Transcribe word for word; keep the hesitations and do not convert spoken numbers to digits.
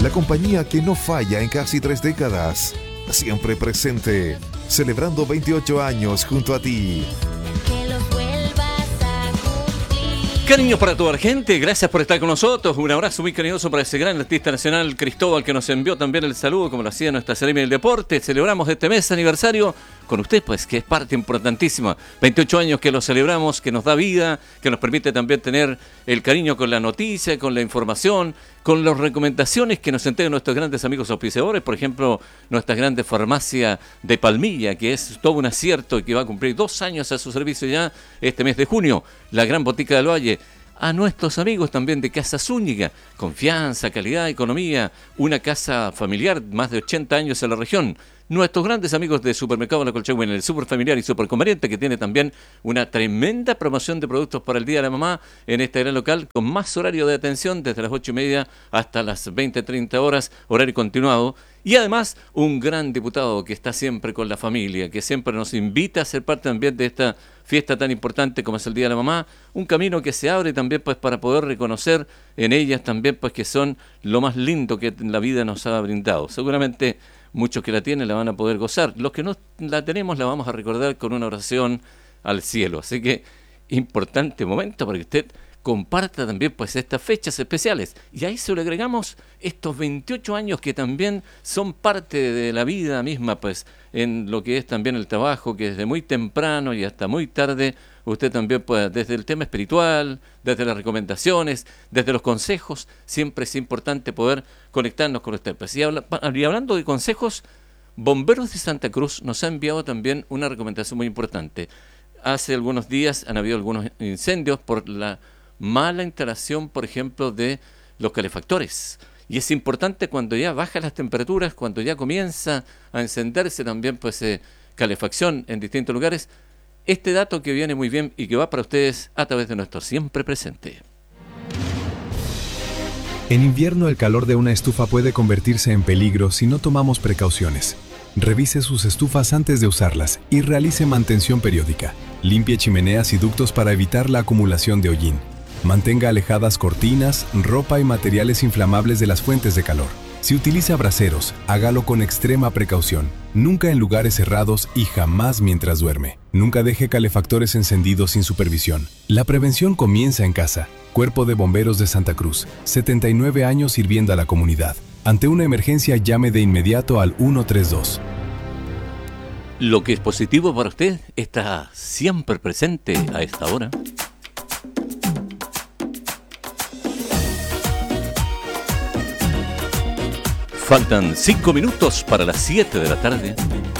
la compañía que no falla en casi tres décadas. Siempre presente, celebrando veintiocho años junto a ti. Cariños para toda la gente, gracias por estar con nosotros. Un abrazo muy cariñoso para ese gran artista nacional Cristóbal, que nos envió también el saludo, como lo hacía nuestra Academia del Deporte. Celebramos este mes aniversario con usted, pues, que es parte importantísima. veintiocho años que lo celebramos, que nos da vida, que nos permite también tener el cariño con la noticia, con la información, con las recomendaciones que nos entregan nuestros grandes amigos auspiciadores. Por ejemplo, nuestra grande farmacia de Palmilla, que es todo un acierto y que va a cumplir dos años a su servicio ya este mes de junio. La Gran Botica del Valle. A nuestros amigos también de Casa Zúñiga, confianza, calidad, economía, una casa familiar, más de ochenta años en la región. Nuestros grandes amigos de Supermercado La Colchagua, en el Super Familiar y Super Conveniente, que tiene también una tremenda promoción de productos para el Día de la Mamá en este gran local, con más horario de atención desde las ocho y media hasta las veinte treinta horas, horario continuado. Y además, un gran diputado que está siempre con la familia, que siempre nos invita a ser parte también de esta fiesta tan importante como es el Día de la Mamá. Un camino que se abre también pues para poder reconocer en ellas también pues que son lo más lindo que la vida nos ha brindado. Seguramente muchos que la tienen la van a poder gozar. Los que no la tenemos la vamos a recordar con una oración al cielo. Así que importante momento para que usted comparta también pues estas fechas especiales. Y ahí se le agregamos estos veintiocho años que también son parte de la vida misma, pues en lo que es también el trabajo, que desde muy temprano y hasta muy tarde, usted también puede, desde el tema espiritual, desde las recomendaciones, desde los consejos, siempre es importante poder conectarnos con usted. Pues, y, habla, y hablando de consejos, Bomberos de Santa Cruz nos ha enviado también una recomendación muy importante. Hace algunos días han habido algunos incendios por la mala instalación, por ejemplo, de los calefactores. Y es importante cuando ya bajan las temperaturas, cuando ya comienza a encenderse también pues eh, calefacción en distintos lugares. Este dato que viene muy bien y que va para ustedes a través de nuestro siempre presente. En invierno el calor de una estufa puede convertirse en peligro si no tomamos precauciones. Revise sus estufas antes de usarlas y realice mantención periódica. Limpie chimeneas y ductos para evitar la acumulación de hollín. Mantenga alejadas cortinas, ropa y materiales inflamables de las fuentes de calor. Si utiliza braseros, hágalo con extrema precaución. Nunca en lugares cerrados y jamás mientras duerme. Nunca deje calefactores encendidos sin supervisión. La prevención comienza en casa. Cuerpo de Bomberos de Santa Cruz. setenta y nueve años sirviendo a la comunidad. Ante una emergencia, llame de inmediato al ciento treinta y dos. Lo que es positivo para usted está siempre presente a esta hora. Faltan cinco minutos para las siete de la tarde.